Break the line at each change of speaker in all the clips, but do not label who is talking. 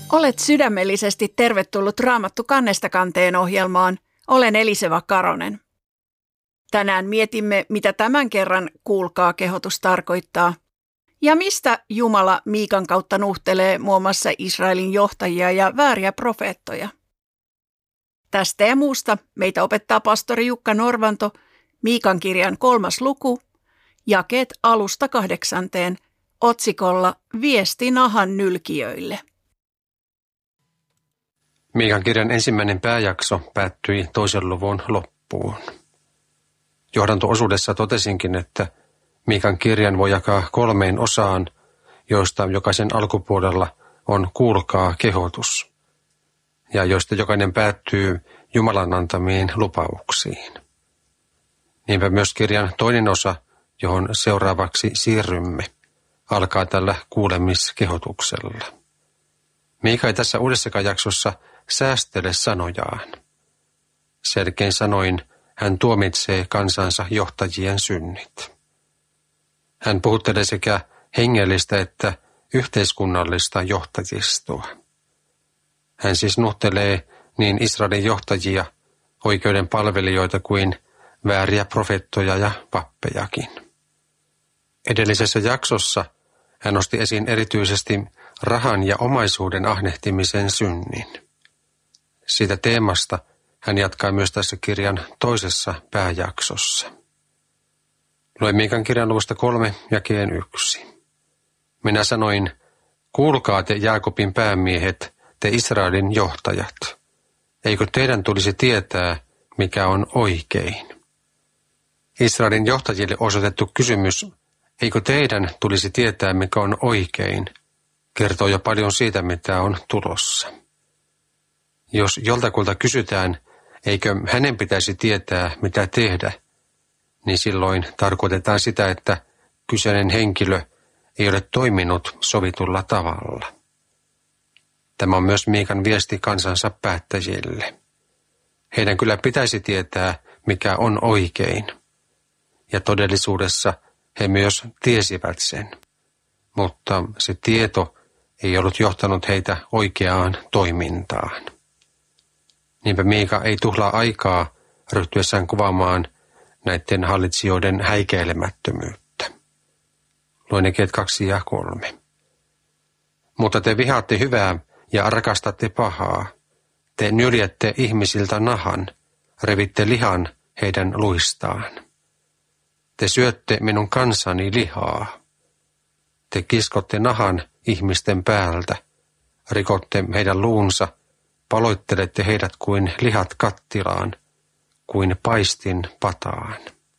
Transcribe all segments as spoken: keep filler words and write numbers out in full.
Olet sydämellisesti tervetullut Raamattu kannesta kanteen ohjelmaan. Olen Eliseva Karonen. Tänään mietimme, mitä tämän kerran kuulkaa kehotus tarkoittaa ja mistä Jumala Miikan kautta nuhtelee muun muassa Israelin johtajia ja vääriä profeettoja. Tästä ja muusta meitä opettaa pastori Jukka Norvanto, Miikan kirjan kolmas luku, jakeet alusta kahdeksanteen, otsikolla Viesti nahan nylkijöille.
Miikan kirjan ensimmäinen pääjakso päättyi toisen luvun loppuun. Johdanto-osuudessa totesinkin, että Miikan kirjan voi jakaa kolmeen osaan, joista jokaisen alkupuolella on kuulkaa kehotus, ja joista jokainen päättyy Jumalan antamiin lupauksiin. Niinpä myös kirjan toinen osa, johon seuraavaksi siirrymme, alkaa tällä kuulemiskehotuksella. Miika ei tässä uudessakaan jaksossa säästele sanojaan. Selkein sanoin hän tuomitsee kansansa johtajien synnit. Hän puhuttelee sekä hengellistä että yhteiskunnallista johtajistoa. Hän siis nuhtelee niin Israelin johtajia, oikeuden palvelijoita kuin vääriä profeettoja ja pappejakin. Edellisessä jaksossa hän nosti esiin erityisesti rahan ja omaisuuden ahnehtimisen synnin. Siitä teemasta hän jatkaa myös tässä kirjan toisessa pääjaksossa. Luen Miikan kirjan luvusta kolme jakeen yksi. Minä sanoin, kuulkaa te Jaakobin päämiehet, te Israelin johtajat. Eikö teidän tulisi tietää, mikä on oikein? Israelin johtajille osoitettu kysymys, eikö teidän tulisi tietää, mikä on oikein, kertoo jo paljon siitä, mitä on tulossa. Jos joltakulta kysytään, eikö hänen pitäisi tietää, mitä tehdä, niin silloin tarkoitetaan sitä, että kyseinen henkilö ei ole toiminut sovitulla tavalla. Tämä on myös Miikan viesti kansansa päättäjille. Heidän kyllä pitäisi tietää, mikä on oikein. Ja todellisuudessa he myös tiesivät sen. Mutta se tieto ei ollut johtanut heitä oikeaan toimintaan. Niinpä Miika ei tuhlaa aikaa ryhtyessään kuvaamaan näiden hallitsijoiden häikeilemättömyyttä. Luen jakeet kaksi ja kolme. Mutta te vihaatte hyvää ja rakastatte pahaa. Te nyljätte ihmisiltä nahan, revitte lihan heidän luistaan. Te syötte minun kansani lihaa. Te kiskotte nahan ihmisten päältä, rikotte heidän luunsa, paloittelette heidät kuin lihat kattilaan, kuin paistin pataan.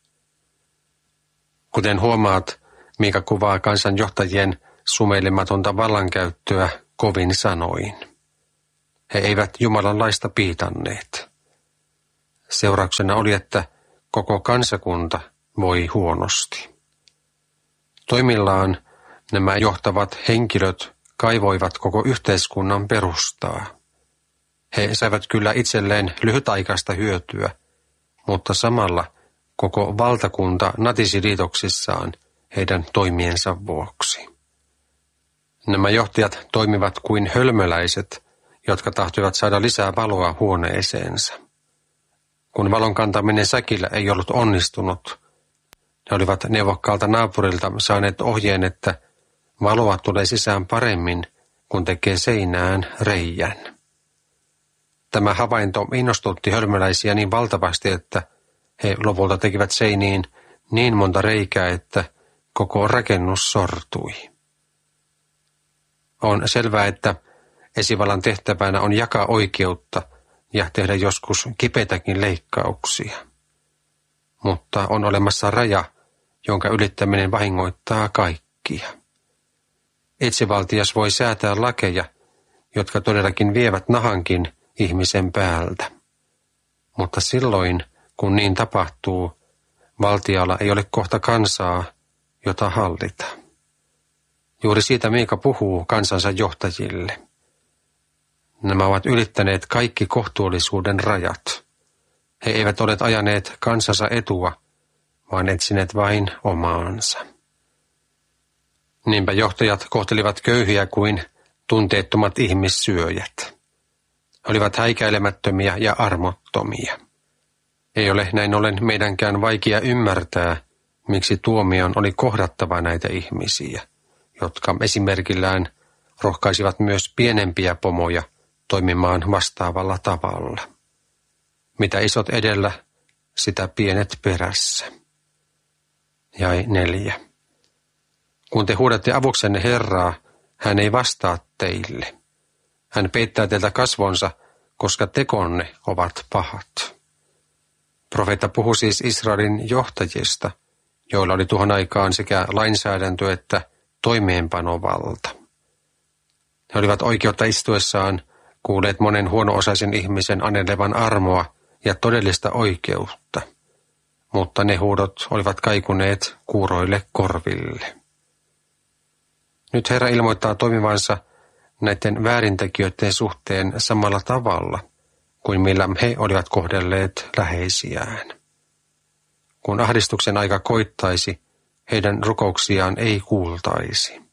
Kuten huomaat, Miika kuvaa kansanjohtajien sumeilematonta vallankäyttöä kovin sanoin. He eivät Jumalan laista piitanneet. Seurauksena oli, että koko kansakunta voi huonosti. Toimillaan nämä johtavat henkilöt kaivoivat koko yhteiskunnan perustaa. He saivat kyllä itselleen lyhytaikaista hyötyä, mutta samalla koko valtakunta natisi liitoksissaan heidän toimiensa vuoksi. Nämä johtajat toimivat kuin hölmöläiset, jotka tahtoivat saada lisää valoa huoneeseensa. Kun valon kantaminen säkillä ei ollut onnistunut, he olivat neuvokkaalta naapurilta saaneet ohjeen, että valoa tulee sisään paremmin, kun tekee seinään reijän. Tämä havainto innostutti hölmöläisiä niin valtavasti, että he lopulta tekivät seiniin niin monta reikää, että koko rakennus sortui. On selvää, että esivallan tehtävänä on jakaa oikeutta ja tehdä joskus kipeitäkin leikkauksia. Mutta on olemassa raja, jonka ylittäminen vahingoittaa kaikkia. Itsevaltias voi säätää lakeja, jotka todellakin vievät nahankin ihmisen päältä. Mutta silloin, kun niin tapahtuu, valtialla ei ole kohta kansaa, jota hallita. Juuri siitä Miika puhuu kansansa johtajille. Nämä ovat ylittäneet kaikki kohtuullisuuden rajat. He eivät ole ajaneet kansansa etua, vaan etsineet vain omaansa. Niinpä johtajat kohtelivat köyhiä kuin tunteettomat ihmissyöjät. He olivat häikäilemättömiä ja armottomia. Ei ole näin ollen meidänkään vaikea ymmärtää, miksi tuomion oli kohdattava näitä ihmisiä, jotka esimerkillään rohkaisivat myös pienempiä pomoja toimimaan vastaavalla tavalla. Mitä isot edellä, sitä pienet perässä. Jäi neljä. Kun te huudatte avuksenne Herraa, hän ei vastaa teille. Hän peittää teiltä kasvonsa, koska tekonne ovat pahat. Profeetta puhui siis Israelin johtajista, joilla oli tuohon aikaan sekä lainsäädäntö että toimeenpanovalta. He olivat oikeutta istuessaan kuulleet monen huono-osaisen ihmisen anelevan armoa ja todellista oikeutta, mutta ne huudot olivat kaikuneet kuuroille korville. Nyt Herra ilmoittaa toimivansa näiden väärintekijöiden suhteen samalla tavalla kuin millä he olivat kohdelleet läheisiään. Kun ahdistuksen aika koittaisi, heidän rukouksiaan ei kuultaisi.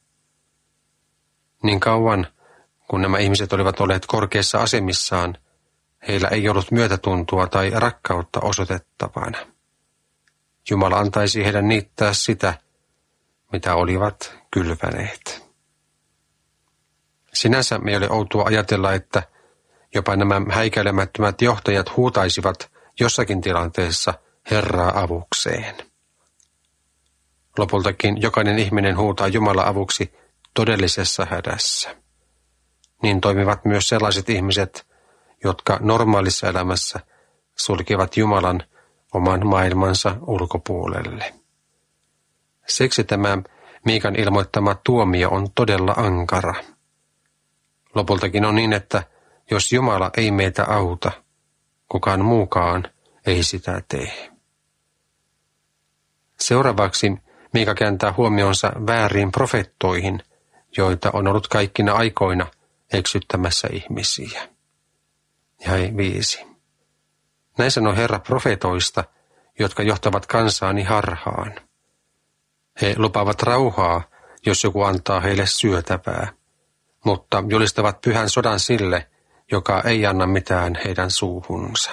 Niin kauan, kun nämä ihmiset olivat olleet korkeissa asemissaan, heillä ei ollut myötätuntoa tai rakkautta osoitettavana. Jumala antaisi heidän niittää sitä, mitä olivat kylväneet. Sinänsä me ei ole outoa ajatella, että jopa nämä häikäilemättömät johtajat huutaisivat jossakin tilanteessa Herraa avukseen. Lopultakin jokainen ihminen huutaa Jumala avuksi todellisessa hädässä. Niin toimivat myös sellaiset ihmiset, jotka normaalissa elämässä sulkevat Jumalan oman maailmansa ulkopuolelle. Siksi tämä Miikan ilmoittama tuomio on todella ankara. Lopultakin on niin, että jos Jumala ei meitä auta, kukaan muukaan ei sitä tee. Seuraavaksi Miika kääntää huomionsa vääriin profettoihin, joita on ollut kaikkina aikoina eksyttämässä ihmisiä. Jäi viisi. Näin sanoo Herra profetoista, jotka johtavat kansaani harhaan. He lupaavat rauhaa, jos joku antaa heille syötävää, mutta julistavat pyhän sodan sille, joka ei anna mitään heidän suuhunsa.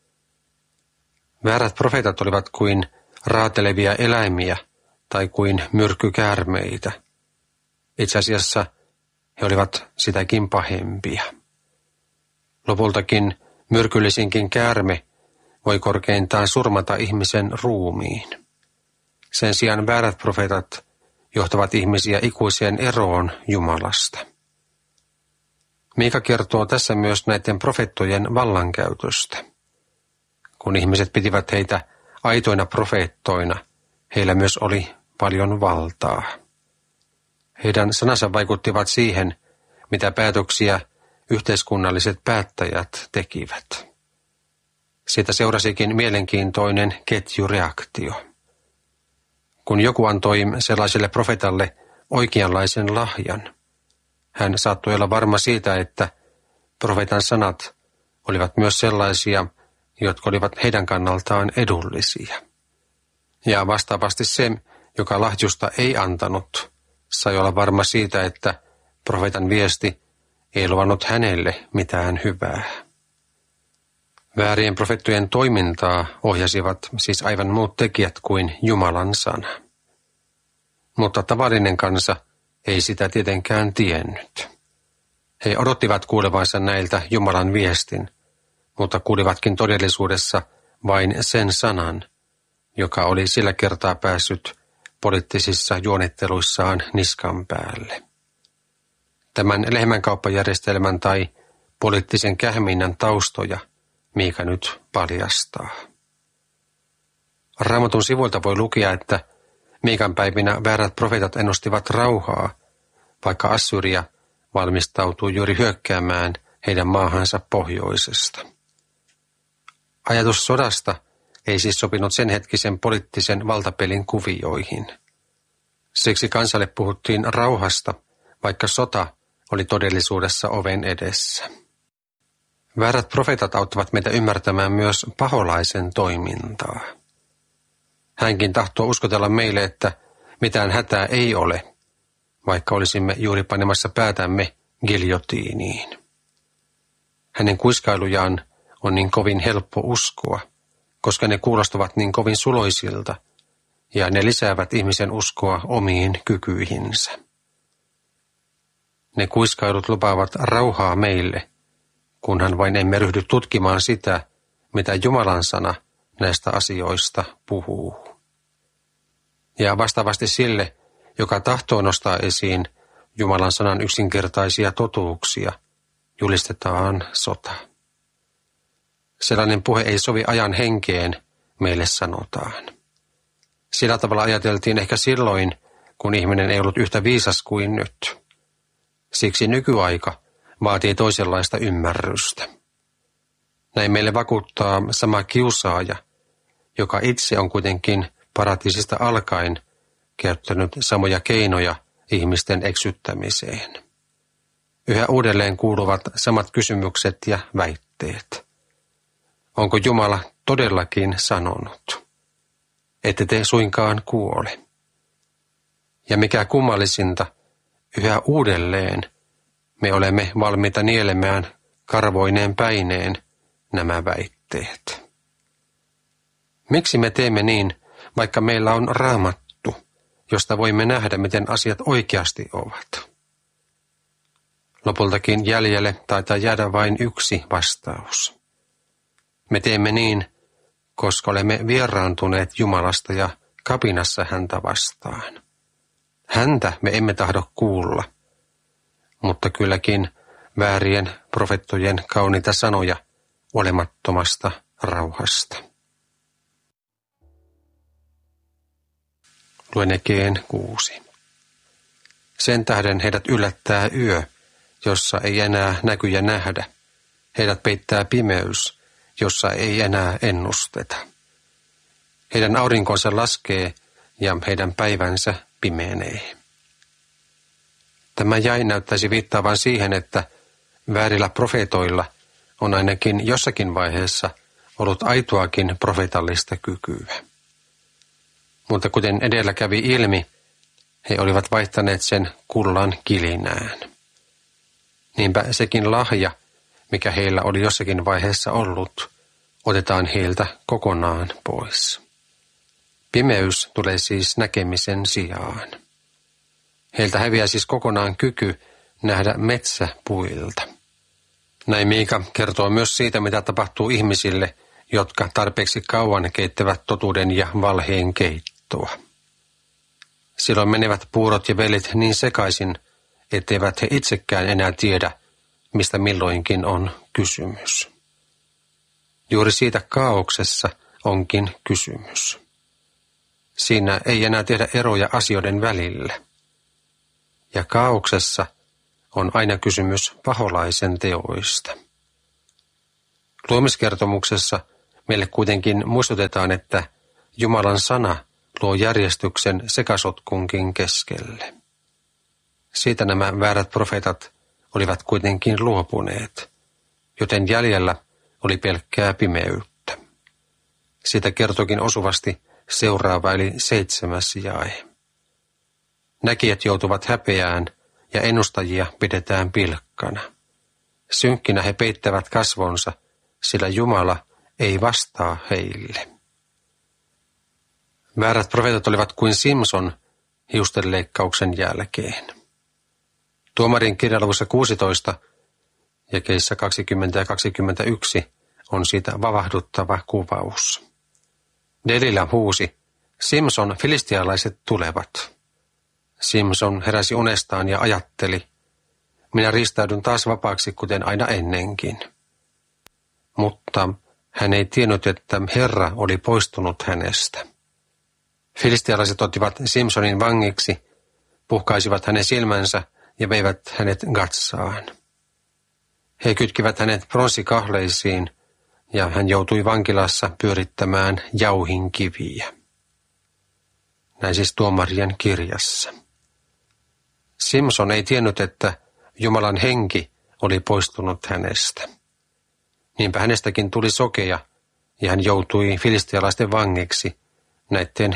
Väärät profeetat olivat kuin raatelevia eläimiä tai kuin myrkkykäärmeitä. Itse asiassa he olivat sitäkin pahempia. Lopultakin myrkyllisinkin käärme voi korkeintaan surmata ihmisen ruumiin. Sen sijaan väärät profeetat johtavat ihmisiä ikuiseen eroon Jumalasta. Miika kertoo tässä myös näiden profeettojen vallankäytöstä. Kun ihmiset pitivät heitä aitoina profeettoina, heillä myös oli paljon valtaa. Heidän sanansa vaikuttivat siihen, mitä päätöksiä yhteiskunnalliset päättäjät tekivät. Siitä seurasikin mielenkiintoinen ketjureaktio. Kun joku antoi sellaiselle profetalle oikeanlaisen lahjan, hän saattoi olla varma siitä, että profeetan sanat olivat myös sellaisia, jotka olivat heidän kannaltaan edullisia. Ja vastaavasti se, joka lahjusta ei antanut, sai olla varma siitä, että profeetan viesti ei luvannut hänelle mitään hyvää. Väärien profettujen toimintaa ohjasivat siis aivan muut tekijät kuin Jumalan sana. Mutta tavallinen kansa ei sitä tietenkään tiennyt. He odottivat kuulevansa näiltä Jumalan viestin, mutta kuulivatkin todellisuudessa vain sen sanan, joka oli sillä kertaa päässyt poliittisissa juonitteluissaan niskan päälle. Tämän lehmänkauppajärjestelmän tai poliittisen kähminnän taustoja Miika nyt paljastaa. Raamatun sivuilta voi lukea, että Miikan päivinä väärät profeetat ennustivat rauhaa, vaikka Assyria valmistautui juuri hyökkäämään heidän maahansa pohjoisesta. Ajatus sodasta ei siis sopinut sen hetkisen poliittisen valtapelin kuvioihin. Siksi kansalle puhuttiin rauhasta, vaikka sota oli todellisuudessa oven edessä. Väärät profeetat auttavat meitä ymmärtämään myös paholaisen toimintaa. Hänkin tahtoo uskotella meille, että mitään hätää ei ole, vaikka olisimme juuri panemassa päätämme giljotiiniin. Hänen kuiskailujaan on niin kovin helppo uskoa, koska ne kuulostavat niin kovin suloisilta, ja ne lisäävät ihmisen uskoa omiin kykyihinsä. Ne kuiskailut lupaavat rauhaa meille, kunhan vain emme ryhdy tutkimaan sitä, mitä Jumalan sana näistä asioista puhuu. Ja vastaavasti sille, joka tahtoo nostaa esiin Jumalan sanan yksinkertaisia totuuksia, julistetaan sota. Sellainen puhe ei sovi ajan henkeen, meille sanotaan. Sillä tavalla ajateltiin ehkä silloin, kun ihminen ei ollut yhtä viisas kuin nyt. Siksi nykyaika vaatii toisenlaista ymmärrystä. Näin meille vakuuttaa sama kiusaaja, joka itse on kuitenkin paratiisista alkaen käyttänyt samoja keinoja ihmisten eksyttämiseen. Yhä uudelleen kuuluvat samat kysymykset ja väitteet. Onko Jumala todellakin sanonut, ette te suinkaan kuole? Ja mikä kummallisinta, yhä uudelleen me olemme valmiita nielemään karvoineen päineen nämä väitteet. Miksi me teemme niin, vaikka meillä on Raamattu, josta voimme nähdä, miten asiat oikeasti ovat? Lopultakin jäljelle taitaa jäädä vain yksi vastaus. Me teemme niin, koska olemme vieraantuneet Jumalasta ja kapinassa häntä vastaan. Häntä me emme tahdo kuulla, mutta kylläkin väärien profettojen kauniita sanoja olemattomasta rauhasta. Luen Ekeen kuusi. Sen tähden heidät yllättää yö, jossa ei enää näkyjä nähdä. Heidät peittää pimeys, jossa ei enää ennusteta. Heidän aurinkonsa laskee ja heidän päivänsä pimenee. Tämä jae näyttäisi viittaavan siihen, että väärillä profeetoilla on ainakin jossakin vaiheessa ollut aitoakin profetallista kykyä. Mutta kuten edellä kävi ilmi, he olivat vaihtaneet sen kullan kilinään. Niinpä sekin lahja, mikä heillä oli jossakin vaiheessa ollut, otetaan heiltä kokonaan pois. Pimeys tulee siis näkemisen sijaan. Heiltä häviää siis kokonaan kyky nähdä metsä puilta. Näin Miika kertoo myös siitä, mitä tapahtuu ihmisille, jotka tarpeeksi kauan keittävät totuuden ja valheen keittoa. Silloin menevät puurot ja velit niin sekaisin, etteivät he itsekään enää tiedä, mistä milloinkin on kysymys. Juuri siitä kaauksessa onkin kysymys. Siinä ei enää tehdä eroja asioiden välillä. Ja kaauksessa on aina kysymys paholaisen teoista. Luomiskertomuksessa meille kuitenkin muistutetaan, että Jumalan sana luo järjestyksen sekasotkunkin keskelle. Siitä nämä väärät profeetat olivat kuitenkin luopuneet, joten jäljellä oli pelkkää pimeyttä. Siitä kertokin osuvasti seuraava eli seitsemäs jae. Näkijät joutuvat häpeään ja ennustajia pidetään pilkkana. Synkkinä he peittävät kasvonsa, sillä Jumala ei vastaa heille. Väärät profeetat olivat kuin Simson hiustenleikkauksen jälkeen. Tuomarin kirja luvussa kuusitoista, jakeissa kaksikymmentä ja kaksikymmentäyksi on siitä vavahduttava kuvaus. Delila huusi, Simson, filistialaiset tulevat. Simson heräsi unestaan ja ajatteli, minä ristäydyn taas vapaaksi kuten aina ennenkin. Mutta hän ei tiennyt, että Herra oli poistunut hänestä. Filistialaiset ottivat Simsonin vangiksi, puhkaisivat hänen silmänsä ja veivät hänet Gatsaan. He kytkivät hänet pronssikahleisiin ja hän joutui vankilassa pyörittämään jauhinkiviä. Näin siis Tuomarien kirjassa. Simson ei tiennyt, että Jumalan henki oli poistunut hänestä. Niinpä hänestäkin tuli sokea ja hän joutui filistialaisten vangiksi näiden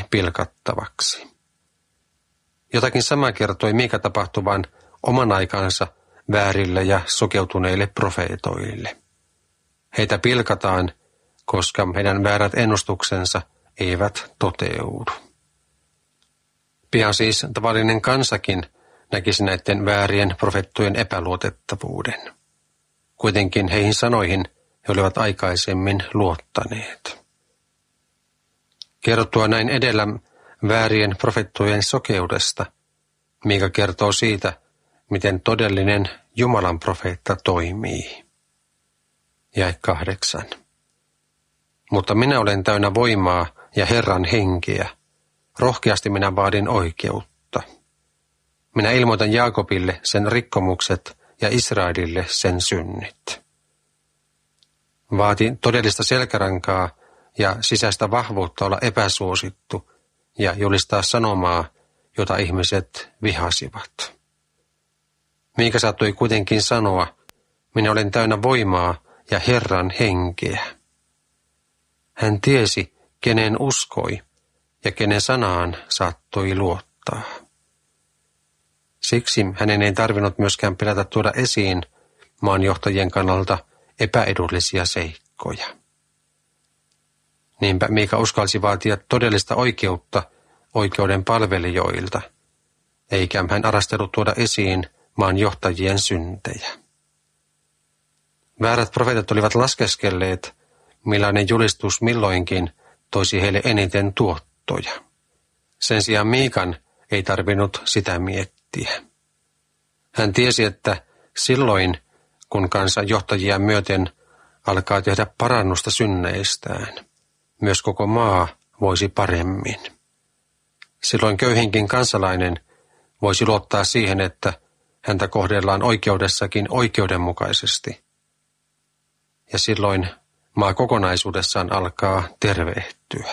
pilkattavaksi. Jotakin samaa kertoi Miika tapahtuvan oman aikansa väärille ja sokeutuneille profeetoille. Heitä pilkataan, koska heidän väärät ennustuksensa eivät toteudu. Pian siis tavallinen kansakin näkisi näiden väärien profeettojen epäluotettavuuden. Kuitenkin heihin sanoihin he olivat aikaisemmin luottaneet. Kerrottua näin edellä väärien profeettojen sokeudesta, Miika kertoo siitä, miten todellinen Jumalan profeetta toimii. Jae kahdeksan. Mutta minä olen täynnä voimaa ja Herran henkeä. Rohkeasti minä vaadin oikeutta. Minä ilmoitan Jaakobille sen rikkomukset ja Israelille sen synnit. Vaati todellista selkärankaa ja sisäistä vahvuutta olla epäsuosittu ja julistaa sanomaa, jota ihmiset vihasivat. Miika saattoi kuitenkin sanoa, minä olen täynnä voimaa ja Herran henkeä. Hän tiesi, kenen uskoi ja kenen sanaan saattoi luottaa. Siksi hänen ei tarvinnut myöskään pelätä tuoda esiin maanjohtajien kannalta epäedullisia seikkoja. Niinpä Miika uskalsi vaatia todellista oikeutta oikeuden palvelijoilta, eikä hän arastellut tuoda esiin maanjohtajien syntejä. Väärät profeetat olivat laskeskelleet, millainen julistus milloinkin toisi heille eniten tuottoja. Sen sijaan Miikan ei tarvinnut sitä miettiä. Hän tiesi, että silloin, kun kansa johtajia myöten alkaa tehdä parannusta synneistään, myös koko maa voisi paremmin. Silloin köyhinkin kansalainen voisi luottaa siihen, että häntä kohdellaan oikeudessakin oikeudenmukaisesti. Ja silloin maa kokonaisuudessaan alkaa tervehtyä.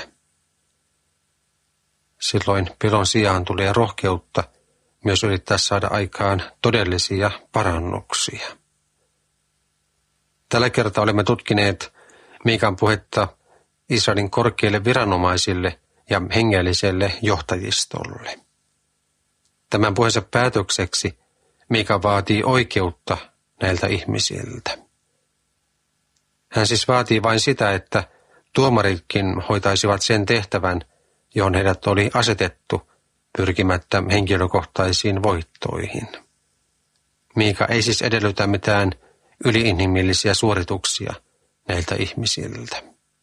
Silloin pelon sijaan tulee rohkeutta myös yrittää saada aikaan todellisia parannuksia. Tällä kertaa olemme tutkineet Miikan puhetta Israelin korkeille viranomaisille ja hengelliselle johtajistolle. Tämän puheensa päätökseksi Miika vaatii oikeutta näiltä ihmisiltä. Hän siis vaatii vain sitä, että tuomaritkin hoitaisivat sen tehtävän, johon heidät oli asetettu pyrkimättä henkilökohtaisiin voittoihin. Miika ei siis edellytä mitään yliinhimillisiä suorituksia näiltä ihmisiltä.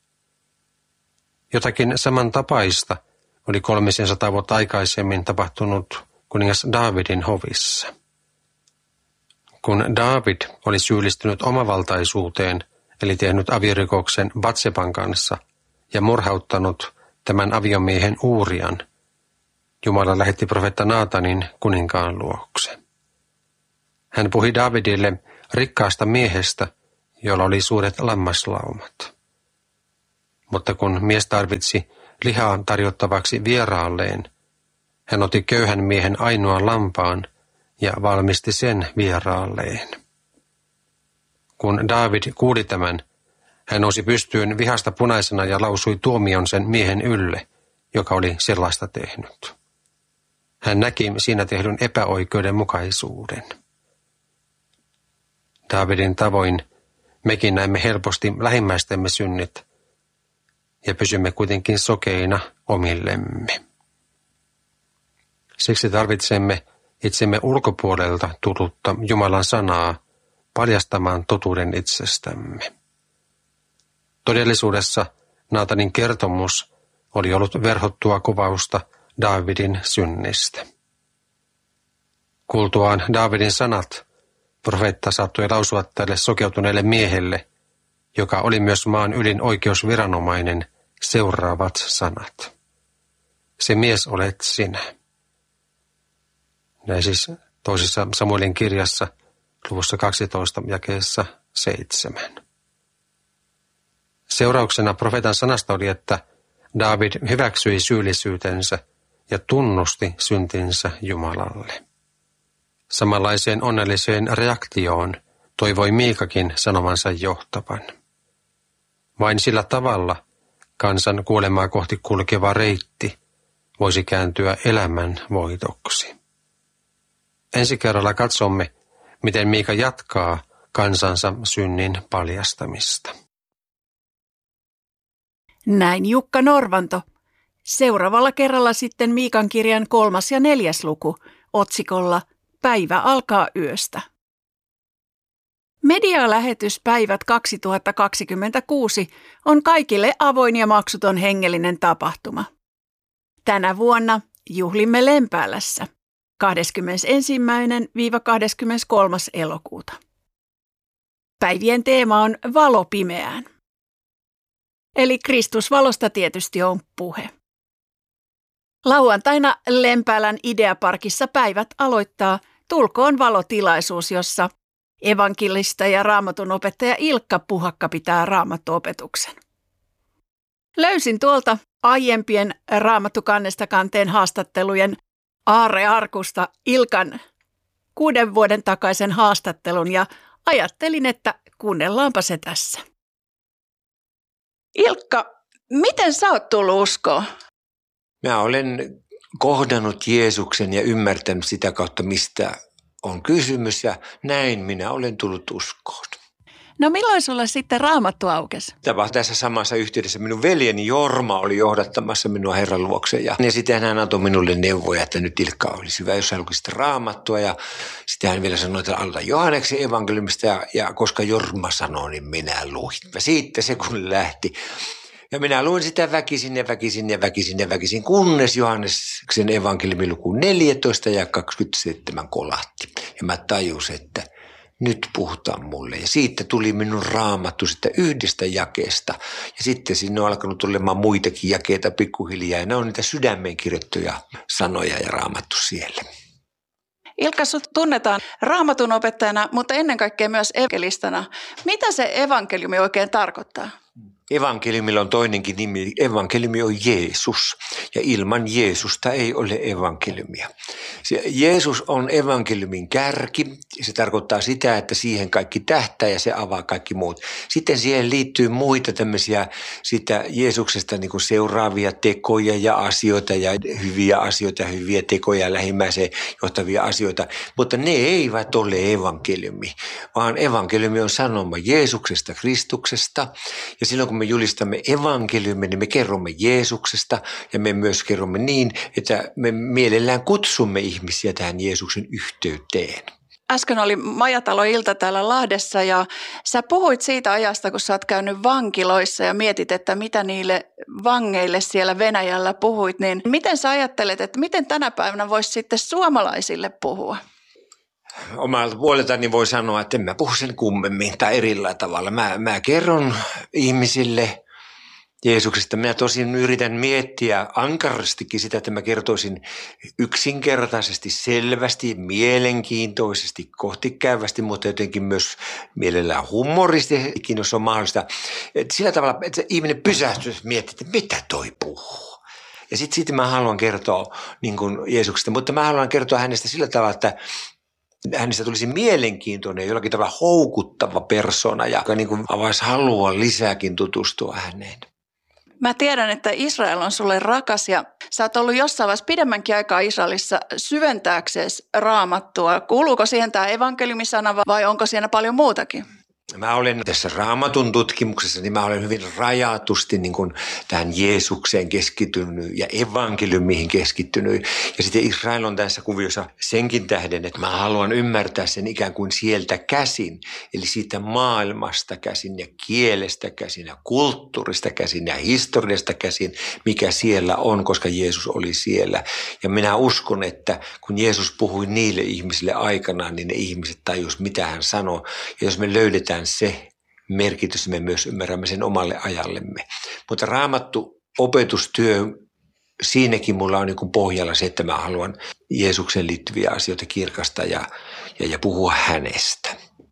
Jotakin samantapaista oli kolmisisataa vuotta aikaisemmin tapahtunut kuningas Daavidin hovissa. Kun Daavid oli syyllistynyt omavaltaisuuteen, eli tehnyt aviorikoksen Batseban kanssa ja murhauttanut tämän aviomiehen Uurian, Jumala lähetti profeetta Naatanin kuninkaan luokse. Hän puhui Daavidille rikkaasta miehestä, jolla oli suuret lammaslaumat. Mutta kun mies tarvitsi lihaa tarjottavaksi vieraalleen, hän otti köyhän miehen ainoan lampaan ja valmisti sen vieraalleen. Kun Daavid kuuli tämän, hän nousi pystyyn vihasta punaisena ja lausui tuomion sen miehen ylle, joka oli sellaista tehnyt. Hän näki siinä tehdyn epäoikeudenmukaisuuden. Daavidin tavoin mekin näemme helposti lähimmäistemme synnit ja pysymme kuitenkin sokeina omillemme. Siksi tarvitsemme itsemme ulkopuolelta tullutta Jumalan sanaa paljastamaan totuuden itsestämme. Todellisuudessa Naatanin kertomus oli ollut verhottua kuvausta Daavidin synnistä. Kuultuaan Daavidin sanat, profeetta saattoi lausua tälle sokeutuneelle miehelle, joka oli myös maan ylin oikeusviranomainen, seuraavat sanat. Se mies olet sinä. Näin siis toisessa Samuelin kirjassa luvussa kaksitoista jakeessa seitsemän. Seurauksena profeetan sanasta oli, että Daavid hyväksyi syyllisyytensä ja tunnusti syntinsä Jumalalle. Samanlaiseen onnelliseen reaktioon toivoi Miikakin sanomansa johtavan. Vain sillä tavalla kansan kuolemaa kohti kulkeva reitti voisi kääntyä elämän voitoksi. Ensi kerralla katsomme, miten Miika jatkaa kansansa synnin paljastamista.
Näin Jukka Norvanto. Seuraavalla kerralla sitten Miikan kirjan kolmas ja neljäs luku otsikolla Päivä alkaa yöstä. Medialähetyspäivät kaksituhattakaksikymmentäkuusi on kaikille avoin ja maksuton hengellinen tapahtuma. Tänä vuonna juhlimme Lempäälässä kahdeskymmenesensimmäinen kahdeskymmeneskolmas elokuuta. Päivien teema on valo pimeään. Eli Kristusvalosta tietysti on puhe. Lauantaina Lempäälän Ideaparkissa päivät aloittaa Tulkoon valotilaisuus, jossa evankelista ja raamatun opettaja Ilkka Puhakka pitää raamattuopetuksen. Löysin tuolta aiempien Raamattukannesta kanteen haastattelujen aarrearkusta Ilkan kuuden vuoden takaisen haastattelun ja ajattelin, että kuunnellaanpa se tässä. Ilkka, miten sä oot tullut uskoon?
Mä olen kohdannut Jeesuksen ja ymmärtänyt sitä kautta, mistä on kysymys, ja näin minä olen tullut uskoon.
No milloin sulle sitten Raamattu aukesi?
Tämä tässä samassa yhteydessä minun veljeni Jorma oli johdattamassa minua Herran luokse, ja, ja sitten hän antoi minulle neuvoja, että nyt Ilkka olisi hyvä, jos hän lukisit Raamattua, ja sitten hän vielä sanoi, että aloita Johanneksen evankeliumista, ja, ja koska Jorma sanoi, niin minä luin. Ja siitä se kun lähti. Ja minä luin sitä väkisin ja väkisin ja väkisin ja väkisin, kunnes Johanneksen evankeliumin luku neljätoista ja kaksikymmentäseitsemän kolahti. Ja mä tajusin, että nyt puhutaan mulle. Ja siitä tuli minun Raamattu sitä yhdestä jakeesta. Ja sitten sinne on alkanut tulemaan muitakin jakeita pikkuhiljaa. Ja ne on niitä sydämeen kirjoittuja sanoja ja Raamattu siellä.
Ilkka, sut tunnetaan Raamatun opettajana, mutta ennen kaikkea myös evankelistana. Mitä se evankeliumi oikein tarkoittaa?
Evankeliumilla on toinenkin nimi. Evankeliumi on Jeesus, ja ilman Jeesusta ei ole evankeliumia. Se Jeesus on evankeliumin kärki. Se tarkoittaa sitä, että siihen kaikki tähtää ja se avaa kaikki muut. Sitten siihen liittyy muita tämmöisiä sitä Jeesuksesta niin kuin seuraavia tekoja ja asioita ja hyviä asioita, hyviä tekoja ja lähimmäiseen johtavia asioita. Mutta ne eivät ole evankeliumi, vaan evankeliumi on sanoma Jeesuksesta, Kristuksesta. Ja silloin kun me julistamme evankeliumin, niin me kerromme Jeesuksesta ja me myös kerromme niin, että me mielellään kutsumme ihmisiä tähän Jeesuksen yhteyteen.
Äsken oli Majatalo-ilta täällä Lahdessa ja sä puhuit siitä ajasta, kun sä oot käynyt vankiloissa ja mietit, että mitä niille vangeille siellä Venäjällä puhuit, niin miten sä ajattelet, että miten tänä päivänä voisi sitten suomalaisille puhua?
Omalta puoleltani voi sanoa, että en mä puhu sen kummemmin tai erillä tavalla. Mä, mä kerron ihmisille Jeesuksesta. Minä tosin yritän miettiä ankarastikin sitä, että mä kertoisin yksinkertaisesti, selvästi, mielenkiintoisesti, kohtikäyvästi, mutta jotenkin myös mielellään humoristikin, jos on mahdollista. Että sillä tavalla, että se ihminen pysähtyy ja miettii, että mitä toi puhuu. Ja sitten sit mä haluan kertoa niin kuin Jeesuksesta, mutta mä haluan kertoa hänestä sillä tavalla, että hänestä tulisi mielenkiintoinen, jollakin tavalla houkuttava persona, joka niin kuin avaisi halua lisääkin tutustua häneen.
Mä tiedän, että Israel on sulle rakas ja sä oot ollut jossain vaiheessa pidemmänkin aikaa Israelissa syventääksesi Raamattua. Kuuluuko siihen tämä evankeliumisana vai onko siinä paljon muutakin?
Mä olen tässä Raamatun tutkimuksessa, niin mä olen hyvin rajatusti niin kuin tähän Jeesukseen keskittynyt ja evankeliumiin keskittynyt. Ja sitten Israel on tässä kuviossa senkin tähden, että mä haluan ymmärtää sen ikään kuin sieltä käsin. Eli siitä maailmasta käsin ja kielestä käsin ja kulttuurista käsin ja historiasta käsin, mikä siellä on, koska Jeesus oli siellä. Ja minä uskon, että kun Jeesus puhui niille ihmisille aikanaan, niin ne ihmiset tajus, mitä hän sanoi. Ja jos me löydetään se merkitys, me myös ymmärrämme sen omalle ajallemme. Mutta Raamattu opetustyö, siinäkin mulla on niin kuin pohjalla se, että mä haluan Jeesukseen liittyviä asioita kirkastaa ja, ja, ja puhua hänestä.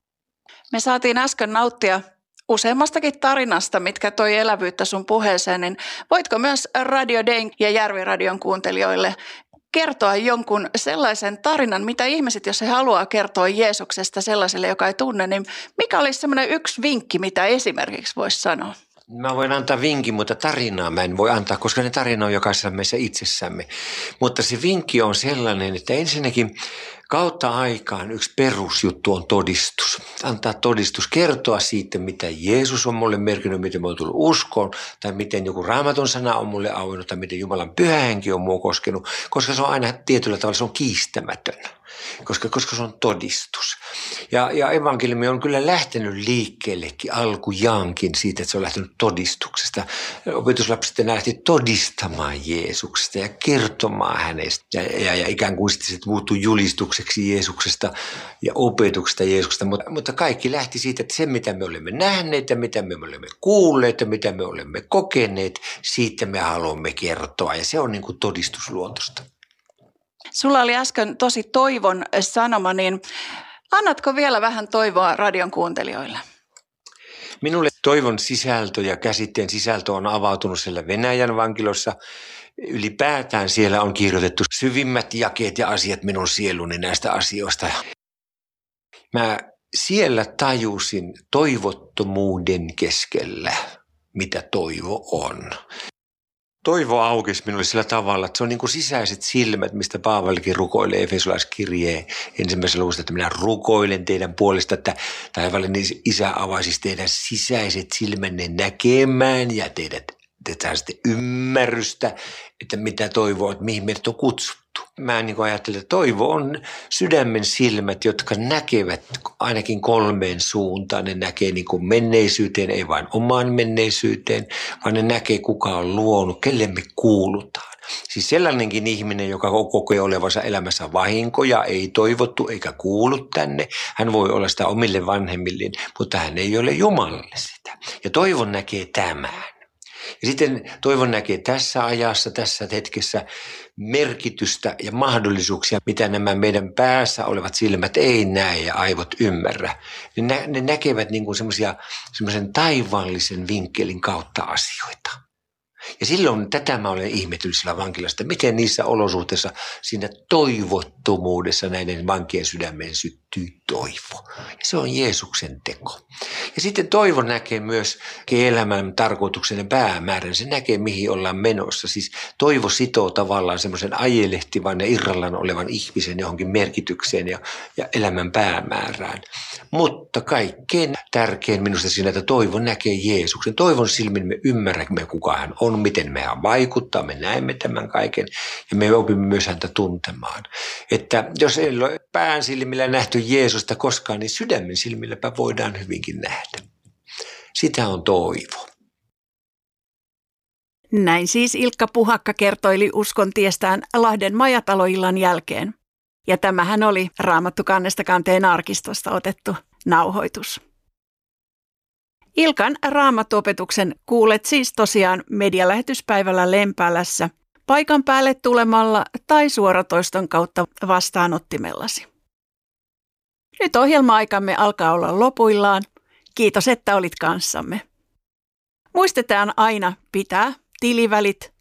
Me saatiin äsken nauttia useammastakin tarinasta, mitkä toi elävyyttä sun puheeseen, niin voitko myös Radio Dayn ja Järviradion kuuntelijoille kertoa jonkun sellaisen tarinan, mitä ihmiset, jos he haluaa kertoa Jeesuksesta sellaiselle, joka ei tunne, niin mikä olisi semmoinen yksi vinkki, mitä esimerkiksi voisi sanoa?
Mä voin antaa vinkin, mutta tarinaa mä en voi antaa, koska ne tarina on jokaisessa meissä itsessämme. Mutta se vinkki on sellainen, että ensinnäkin Kautta aikaan yksi perusjuttu on todistus. Antaa todistus, kertoa siitä, mitä Jeesus on mulle merkinnyt, miten mä oon tullut uskoon, tai miten joku Raamatun sana on mulle auennut, tai miten Jumalan pyhä henki on mua koskenut, koska se on aina tietyllä tavalla, se on kiistämätön, koska, koska se on todistus. Ja, ja evankeliumi on kyllä lähtenyt liikkeellekin alkujaankin siitä, että se on lähtenyt todistuksesta. Opetuslapset lähti todistamaan Jeesuksesta ja kertomaan hänestä, ja, ja, ja ikään kuin sitten se muuttui julistukseksi Jeesuksesta ja opetuksesta Jeesuksesta, mutta, mutta kaikki lähti siitä, että se mitä me olemme nähneet ja mitä me olemme kuulleet ja mitä me olemme kokeneet, siitä me haluamme kertoa, ja se on niin kuin todistusluontosta.
Sulla oli äsken tosi toivon sanoma, niin annatko vielä vähän toivoa radion kuuntelijoille?
Minulle toivon sisältö ja käsitteen sisältö on avautunut siellä Venäjän vankilossa. Ylipäätään siellä on kirjoitettu syvimmät jakeet ja asiat minun sieluni näistä asioista. Mä siellä tajusin toivottomuuden keskellä, mitä toivo on. Toivo aukesi minulle sillä tavalla, että se on niin kuin sisäiset silmät, mistä Paavalikin rukoilee Efesolaiskirjeen ensimmäisessä luvussa, että minä rukoilen teidän puolesta, että taivallinen Isä avaisi teidän sisäiset silmänne näkemään ja teidät te saisitte ymmärrystä, että mitä toivoa, että mihin meidät on kutsuttu. Mä niin kuin ajattelen, että toivo on sydämen silmät, jotka näkevät ainakin kolmeen suuntaan. Ne näkee niin kuin menneisyyteen, ei vain omaan menneisyyteen, vaan ne näkee kuka on luonut, kelle me kuulutaan. Siis sellainenkin ihminen, joka kokee olevansa elämässä vahinkoja, ei toivottu eikä kuulu tänne. Hän voi olla sitä omille vanhemmilleen, mutta hän ei ole Jumalalle sitä. Ja toivon näkee tämän. Ja sitten toivon näkee tässä ajassa, tässä hetkessä merkitystä ja mahdollisuuksia, mitä nämä meidän päässä olevat silmät ei näe ja aivot ymmärrä. Ne, ne näkevät niin kuin semmoisen taivaallisen vinkkelin kautta asioita. Ja silloin tätä mä olen ihmetellyt sillä vankilasta, miten niissä olosuhteissa siinä toivottomuudessa näiden vankien sydämeen syttyy toivo. Ja se on Jeesuksen teko. Ja sitten toivo näkee myös elämän tarkoituksen ja päämäärän. Se näkee, mihin ollaan menossa. Siis toivo sitoo tavallaan semmoisen ajelehtivan ja irrallaan olevan ihmisen johonkin merkitykseen ja, ja elämän päämäärään. Mutta kaikkein tärkein minusta siinä, että toivo näkee Jeesuksen. Toivon silmin me ymmärrämme, kuka hän on, miten me hän vaikuttaa, me näemme tämän kaiken ja me opimme myös häntä tuntemaan. Että jos ei ole pään silmillä nähty Jeesusta koskaan, niin sydämen silmilläpä voidaan hyvinkin nähdä. Sitä on toivo.
Näin siis Ilkka Puhakka kertoili uskontiestään Lahden majataloillan jälkeen. Ja tämähän oli Raamattu kannesta kanteen arkistosta otettu nauhoitus. Ilkan raamattuopetuksen kuulet siis tosiaan medialähetyspäivällä Lempäälässä, paikan päälle tulemalla tai suoratoiston kautta vastaanottimellasi. Nyt ohjelma-aikamme alkaa olla lopuillaan. Kiitos, että olit kanssamme. Muistetaan aina pitää tilivälit